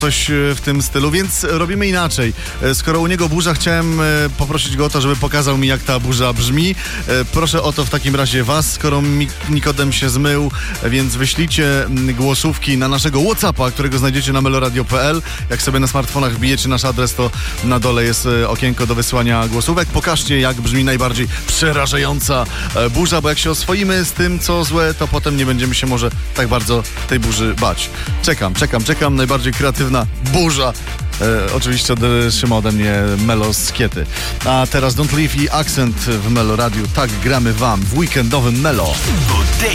coś w tym stylu, więc robimy inaczej. Skoro u niego burza, chciałem poprosić go o to, żeby pokazał mi, jak ta burza brzmi. Proszę o to w takim razie was, skoro Nikodem się zmył, więc wyślijcie głosówki na naszego WhatsAppa, którego znajdziecie na meloradio.pl. Jak sobie na smartfonach wbijecie nasz adres, to na dole jest okienko do wysyłania głosówek. Pokażcie, jak brzmi najbardziej przerażająca burza, bo jak się oswoimy z tym, co złe, to potem nie będziemy się może tak bardzo tej burzy bać. Czekam. Najbardziej kreatywna burza. Oczywiście trzyma ode mnie Melo z Kiety. A teraz Don't Leave i Accent w Melo Radiu. Tak gramy wam w weekendowym Melo.